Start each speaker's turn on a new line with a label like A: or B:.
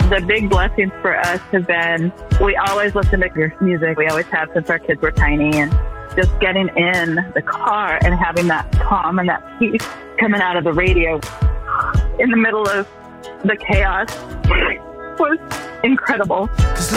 A: The big blessings for us have been, we always listen to your music. We always have since our kids were tiny, and just getting in the car and having that calm and that peace coming out of the radio in the middle of the chaos was incredible.